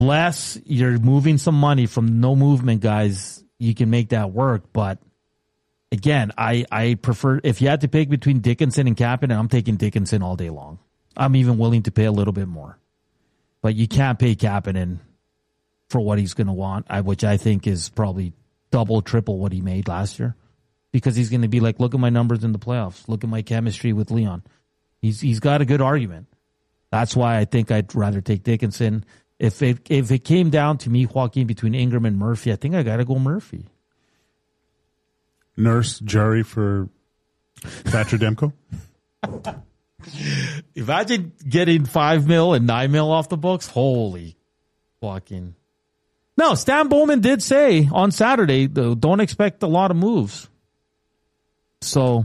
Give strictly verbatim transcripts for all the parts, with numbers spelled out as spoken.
unless you're moving some money from no movement guys, you can make that work. But again, I, I prefer, if you had to pick between Dickinson and Kapanen, I'm taking Dickinson all day long. I'm even willing to pay a little bit more. But you can't pay Kapanen for what he's going to want, I, which I think is probably double, triple what he made last year. Because he's going to be like, look at my numbers in the playoffs. Look at my chemistry with Leon. He's He's got a good argument. That's why I think I'd rather take Dickinson. If it, if it came down to me walking between Ingram and Murphy, I think I got to go Murphy. Nurse, Jarry for Thatcher Demko. Imagine getting five mil and nine mil off the books. Holy fucking. No, Stan Bowman did say on Saturday, though, don't expect a lot of moves. So,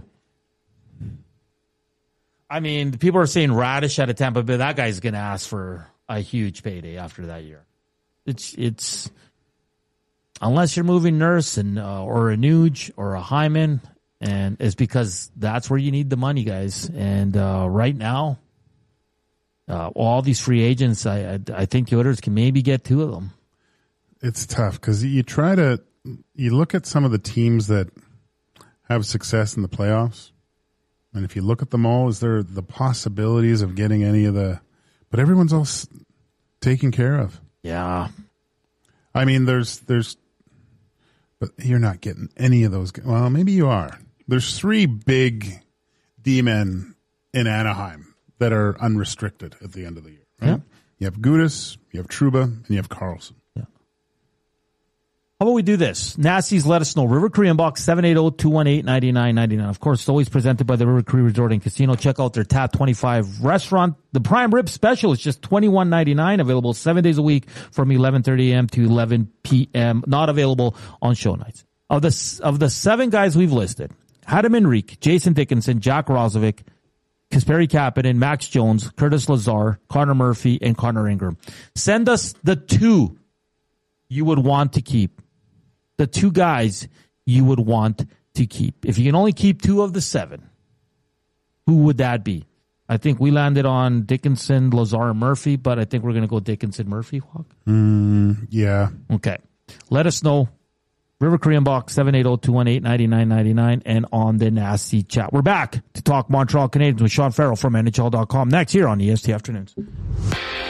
I mean, people are saying Radish out of Tampa Bay. That guy's going to ask for a huge payday after that year. It's, it's, unless you're moving Nurse and, uh, or a Nuge or a Hyman, and it's because that's where you need the money, guys. And, uh, right now, uh, all these free agents, I, I, I think the Oilers can maybe get two of them. It's tough because you try to, you look at some of the teams that have success in the playoffs. And if you look at them all, is there the possibilities of getting any of the, but everyone's all s- taken care of. Yeah. I mean, there's, there's, but you're not getting any of those. Well, maybe you are. There's three big D-men in Anaheim that are unrestricted at the end of the year. Right? Yeah. You have Gudas, you have Trouba, and you have Carlson. Yeah. How about we do this? Nasties, let us know. River Cree inbox seven eight zero, two one eight, nine nine nine nine. Of course, it's always presented by the River Cree Resort and Casino. Check out their Tap twenty-five restaurant. The prime rib special is just twenty-one ninety-nine. Available seven days a week from eleven thirty a.m. to eleven p.m. Not available on show nights. Of the, of the seven guys we've listed, Adam Enrique, Jason Dickinson, Jack Rozovic, Kasperi Kapanen, Max Jones, Curtis Lazar, Connor Murphy, and Connor Ingram. Send us the two you would want to keep. The two guys you would want to keep. If you can only keep two of the seven, who would that be? I think we landed on Dickinson, Lazar, and Murphy, but I think we're going to go Dickinson, Murphy. Mm, yeah. Okay. Let us know. River Korean Box, seven eight zero, two one eight, nine nine nine nine, and on the Nasty Chat. We're back to talk Montreal Canadiens with Sean Farrell from N H L dot com next here on E S T Afternoons.